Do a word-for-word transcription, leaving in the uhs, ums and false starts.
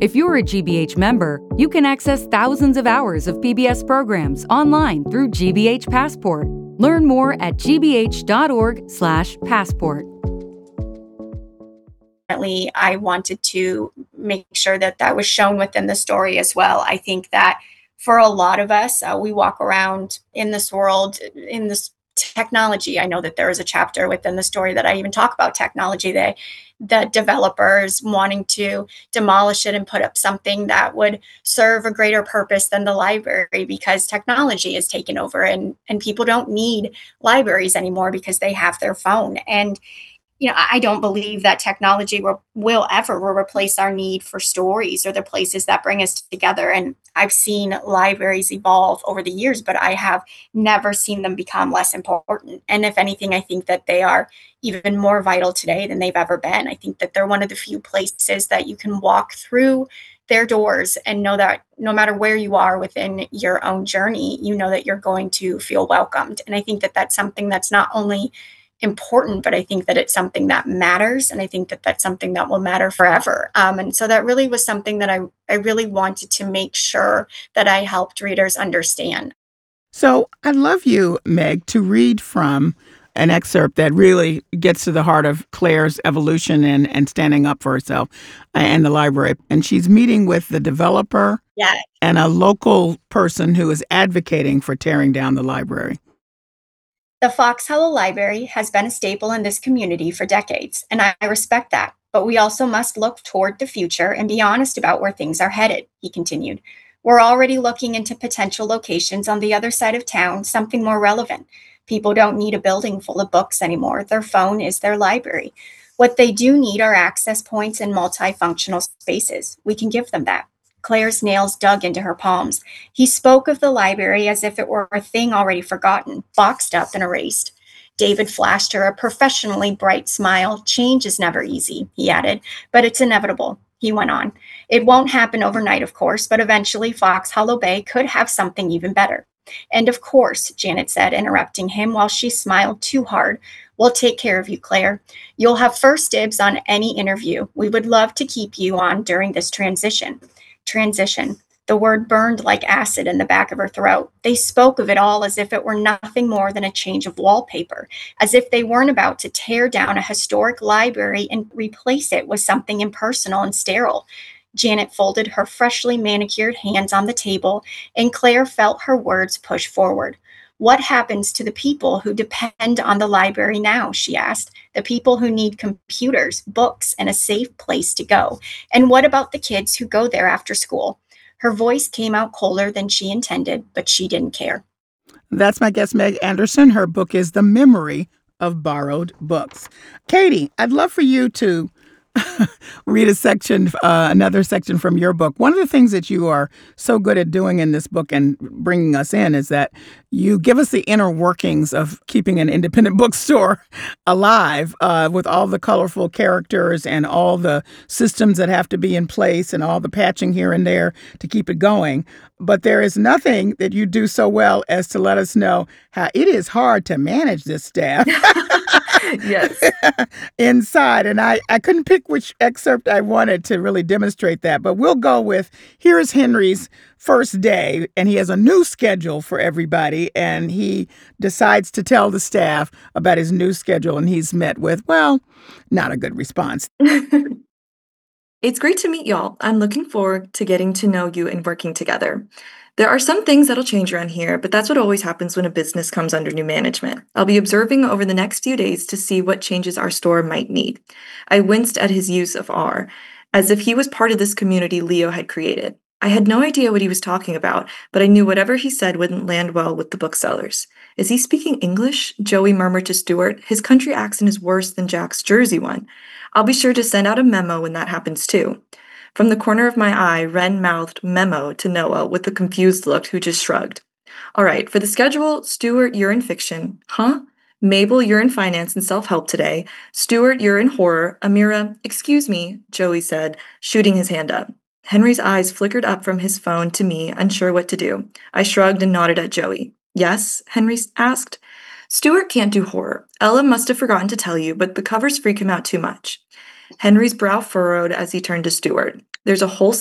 If you're a G B H member, you can access thousands of hours of P B S programs online through G B H Passport. Learn more at g b h dot org slash passport. I wanted to make sure that that was shown within the story as well. I think that for a lot of us, uh, we walk around in this world, in this technology. I know that there is a chapter within the story that I even talk about technology. They, the developers wanting to demolish it and put up something that would serve a greater purpose than the library, because technology is taken over, and, and people don't need libraries anymore because they have their phone. And you know, I don't believe that technology will, will ever will replace our need for stories or the places that bring us together. And I've seen libraries evolve over the years, but I have never seen them become less important. And if anything, I think that they are even more vital today than they've ever been. I think that they're one of the few places that you can walk through their doors and know that no matter where you are within your own journey, you know that you're going to feel welcomed. And I think that that's something that's not only important, but I think that it's something that matters. And I think that that's something that will matter forever. Um, and so that really was something that I, I really wanted to make sure that I helped readers understand. So I'd love you, Meg, to read from an excerpt that really gets to the heart of Claire's evolution and, and standing up for herself and the library. And she's meeting with the developer yeah. and a local person who is advocating for tearing down the library. The Fox Hollow Library has been a staple in this community for decades, and I respect that. But we also must look toward the future and be honest about where things are headed, he continued. We're already looking into potential locations on the other side of town, something more relevant. People don't need a building full of books anymore. Their phone is their library. What they do need are access points and multifunctional spaces. We can give them that. Claire's nails dug into her palms. He spoke of the library as if it were a thing already forgotten, boxed up and erased. David flashed her a professionally bright smile. Change is never easy, he added, but it's inevitable, he went on. It won't happen overnight, of course, but eventually Fox Hollow Bay could have something even better. And of course, Janet said, interrupting him while she smiled too hard. We'll take care of you, Claire. You'll have first dibs on any interview. We would love to keep you on during this transition. Transition. The word burned like acid in the back of her throat. They spoke of it all as if it were nothing more than a change of wallpaper, as if they weren't about to tear down a historic library and replace it with something impersonal and sterile. Janet folded her freshly manicured hands on the table, and Claire felt her words push forward. What happens to the people who depend on the library now, she asked. The people who need computers, books, and a safe place to go. And what about the kids who go there after school? Her voice came out colder than she intended, but she didn't care. That's my guest, Meg Anderson. Her book is The Memory of Borrowed Books. Katie, I'd love for you to read a section, uh, another section from your book. One of the things that you are so good at doing in this book and bringing us in is that you give us the inner workings of keeping an independent bookstore alive uh, with all the colorful characters and all the systems that have to be in place and all the patching here and there to keep it going. But there is nothing that you do so well as to let us know how it is hard to manage this staff. Yes. Inside. And I, I couldn't pick which excerpt I wanted to really demonstrate that. But we'll go with, here's Henry's first day, and he has a new schedule for everybody. And he decides to tell the staff about his new schedule. And he's met with, well, not a good response. It's great to meet y'all. I'm looking forward to getting to know you and working together. There are some things that'll change around here, but that's what always happens when a business comes under new management. I'll be observing over the next few days to see what changes our store might need. I winced at his use of R, as if he was part of this community Leo had created. I had no idea what he was talking about, but I knew whatever he said wouldn't land well with the booksellers. Is he speaking English? Joey murmured to Stuart. His country accent is worse than Jack's Jersey one. I'll be sure to send out a memo when that happens too. From the corner of my eye, Wren mouthed memo to Noah with a confused look, who just shrugged. All right, for the schedule, Stuart, you're in fiction. Huh? Mabel, you're in finance and self-help today. Stuart, you're in horror. Amira, excuse me, Joey said, shooting his hand up. Henry's eyes flickered up from his phone to me, unsure what to do. I shrugged and nodded at Joey. Yes? Henry asked. Stuart can't do horror. Ella must have forgotten to tell you, but the covers freak him out too much. Henry's brow furrowed as he turned to Stuart. There's a whole